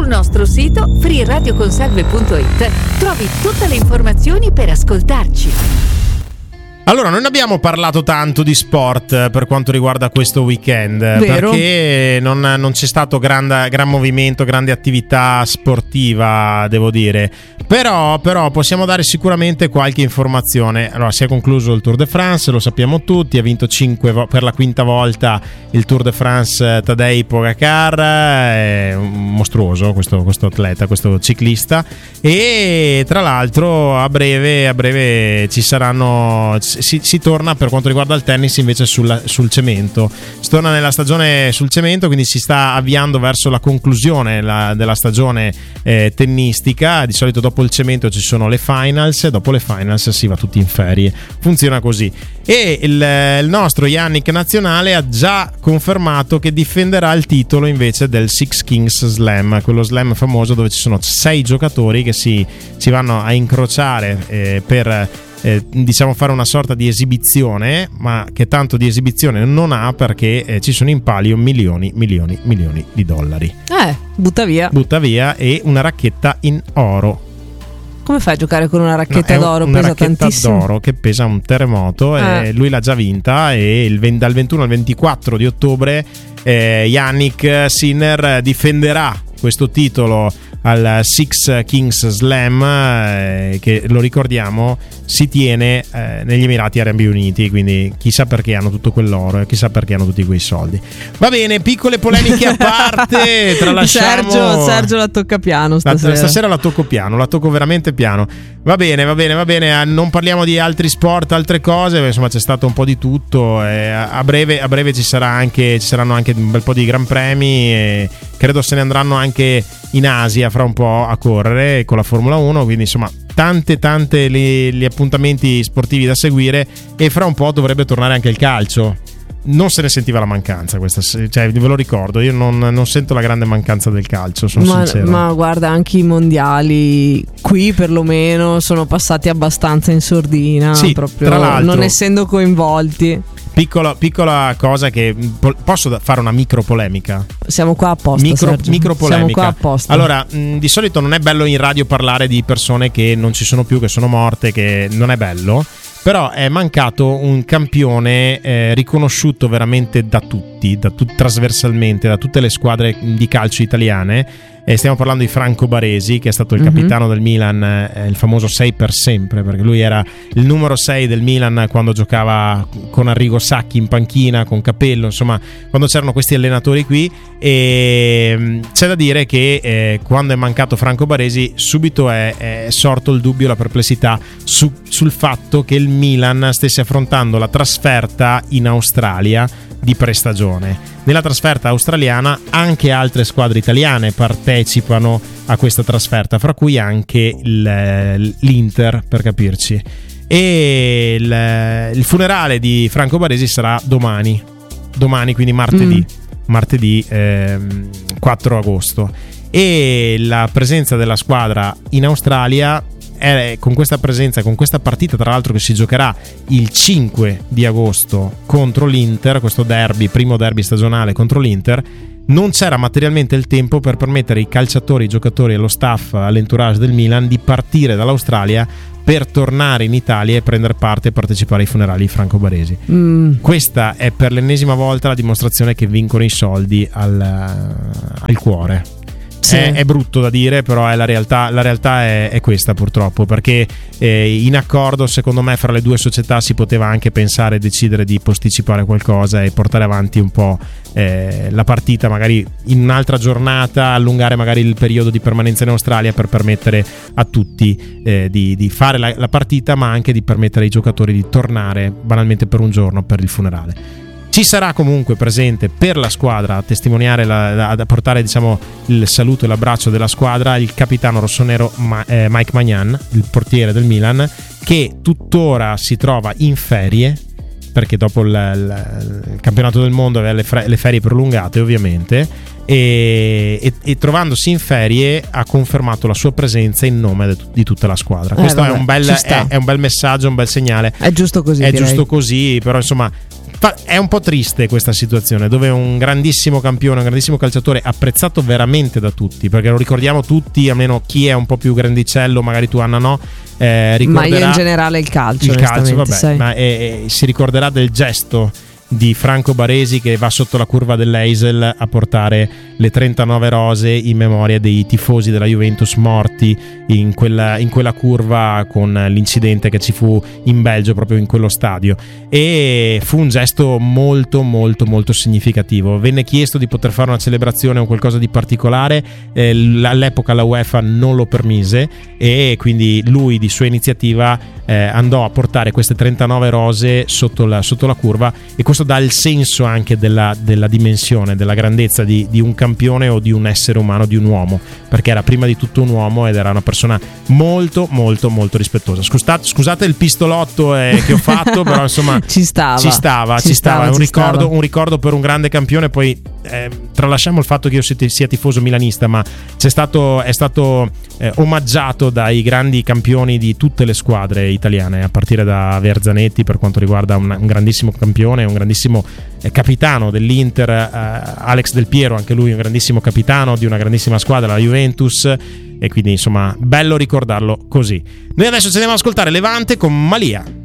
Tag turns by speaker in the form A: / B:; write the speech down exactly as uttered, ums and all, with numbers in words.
A: Sul nostro sito free radio consalve punto it trovi tutte le informazioni per ascoltarci.
B: Allora, non abbiamo parlato tanto di sport per quanto riguarda questo weekend. Vero? Perché non, non c'è stato gran, gran movimento, grande attività sportiva, devo dire. Però, però possiamo dare sicuramente qualche informazione. Allora, si è concluso il Tour de France, lo sappiamo tutti, ha vinto cinque vo- per la quinta volta il Tour de France Tadej Pogačar, è mostruoso questo, questo atleta, questo ciclista. E tra l'altro a breve, a breve ci saranno... Si, si torna per quanto riguarda il tennis invece sulla, sul cemento. Si torna nella stagione sul cemento, quindi si sta avviando verso la conclusione la, della stagione eh, tennistica. Di solito dopo il cemento ci sono le finals, e dopo le finals si va tutti in ferie. Funziona così. E il, il nostro Yannick Nazionale ha già confermato che difenderà il titolo invece del Six Kings Slam, quello slam famoso dove ci sono sei giocatori che si, si vanno a incrociare eh, per Eh, diciamo fare una sorta di esibizione, ma che tanto di esibizione non ha, perché eh, ci sono in palio milioni, milioni, milioni di dollari.
C: Eh, butta via.
B: Butta via e una racchetta in oro.
C: Come fai a giocare con una racchetta
B: no,
C: d'oro?
B: Una
C: pesa
B: racchetta
C: tantissimo.
B: d'oro che pesa un terremoto, eh. e lui l'ha già vinta, e il, dal ventuno al ventiquattro di ottobre eh, Yannick Sinner difenderà questo titolo al Six Kings Slam, eh, che lo ricordiamo si tiene eh, negli Emirati Arabi Uniti, quindi chissà perché hanno tutto quell'oro e chissà perché hanno tutti quei soldi. Va bene, piccole polemiche a parte, tralasciamo.
C: Sergio, Sergio la tocca piano stasera.
B: La, stasera la tocco piano, la tocco veramente piano. Va bene, va bene, va bene. Non parliamo di altri sport, altre cose, insomma c'è stato un po' di tutto. Eh, a breve, a breve ci sarà anche, ci saranno anche un bel po' di gran premi, e credo se ne andranno anche in Asia fra un po' a correre con la Formula uno, quindi insomma tante tante li, gli appuntamenti sportivi da seguire, e fra un po' dovrebbe tornare anche il calcio. Non se ne sentiva la mancanza questa, cioè ve lo ricordo, io non, non sento la grande mancanza del calcio, sono
C: ma,
B: sincero.
C: Ma guarda, anche i mondiali qui perlomeno sono passati abbastanza in sordina,
B: sì,
C: proprio
B: tra l'altro,
C: non essendo coinvolti.
B: Piccola, piccola cosa che posso fare una micro polemica.
C: Siamo qua apposta.
B: Micro, micro polemica.
C: Siamo qua apposta.
B: Allora, mh, di solito non è bello in radio parlare di persone che non ci sono più, che sono morte, che non è bello. Però è mancato un campione eh, riconosciuto veramente da tutti, da tut- trasversalmente, da tutte le squadre di calcio italiane. E stiamo parlando di Franco Baresi, che è stato il mm-hmm. capitano del Milan, eh, il famoso sei per sempre, perché lui era il numero sei del Milan quando giocava con Arrigo Sacchi in panchina, con Capello, insomma quando c'erano questi allenatori qui. E mh, c'è da dire che eh, quando è mancato Franco Baresi subito è, è sorto il dubbio, la perplessità su, sul fatto che il Milan stesse affrontando la trasferta in Australia di prestagione. Nella trasferta australiana anche altre squadre italiane partecipano a questa trasferta, fra cui anche il, l'Inter, per capirci. E il, il funerale di Franco Baresi sarà domani, domani quindi martedì, mm. martedì eh, quattro agosto. E la presenza della squadra in Australia, Eh, con questa presenza, con questa partita tra l'altro che si giocherà il cinque di agosto contro l'Inter, questo derby, primo derby stagionale contro l'Inter, non c'era materialmente il tempo per permettere ai calciatori, ai giocatori e allo staff, all'entourage del Milan di partire dall'Australia per tornare in Italia e prendere parte e partecipare ai funerali di Franco Baresi. Mm. Questa è per l'ennesima volta la dimostrazione che vincono i soldi al, al cuore. Sì. È, è brutto da dire, però è la realtà. La realtà è, è questa, purtroppo, perché eh, in accordo, secondo me, fra le due società si poteva anche pensare e decidere di posticipare qualcosa e portare avanti un po' eh, la partita, magari in un'altra giornata, allungare magari il periodo di permanenza in Australia per permettere a tutti eh, di, di fare la, la partita, ma anche di permettere ai giocatori di tornare banalmente per un giorno per il funerale. Ci sarà comunque presente per la squadra a testimoniare, la, a portare diciamo il saluto e l'abbraccio della squadra, il capitano rossonero Ma, eh, Mike Maignan, il portiere del Milan, che tuttora si trova in ferie, perché dopo il, il, il campionato del mondo aveva le, fre- le ferie prolungate ovviamente, e, e, e trovandosi in ferie ha confermato la sua presenza in nome de, di tutta la squadra. Eh, Questo vabbè, è, un bel, è, è un bel messaggio, un bel segnale.
C: È giusto così.
B: È
C: direi.
B: giusto così, però insomma Fa- è un po' triste questa situazione, dove un grandissimo campione, un grandissimo calciatore, apprezzato veramente da tutti, perché lo ricordiamo tutti, almeno chi è un po' più grandicello, magari tu Anna no, eh, ricorderà
C: ma io in generale il calcio,
B: il calcio vabbè,
C: sai.
B: ma è, è, si ricorderà del gesto di Franco Baresi che va sotto la curva dell'Eisel a portare le trentanove rose in memoria dei tifosi della Juventus morti in quella, in quella curva, con l'incidente che ci fu in Belgio proprio in quello stadio, e fu un gesto molto molto molto significativo. Venne chiesto di poter fare una celebrazione o qualcosa di particolare, eh, all'epoca la UEFA non lo permise e quindi lui di sua iniziativa eh, andò a portare queste trentanove rose sotto la, sotto la curva, e questo dà il senso anche della, della dimensione, della grandezza di, di un campione o di un essere umano, di un uomo, perché era prima di tutto un uomo ed era una persona molto molto molto rispettosa. Scusate, scusate il pistolotto eh, che ho fatto, però insomma
C: ci stava,
B: ci stava, ci
C: ci
B: stava.
C: stava
B: È un
C: ci
B: ricordo,
C: stava.
B: un ricordo per un grande campione. Poi eh, tralasciamo il fatto che io sia tifoso milanista, ma c'è stato, è stato eh, omaggiato dai grandi campioni di tutte le squadre italiane, a partire da Verzanetti per quanto riguarda un, un grandissimo campione, un grandissimo eh, capitano dell'Inter, eh, Alex Del Piero, anche lui un grandissimo capitano di una grandissima squadra, la Juventus, e quindi insomma bello ricordarlo così. Noi adesso ci andiamo ad ascoltare Levante con Malia.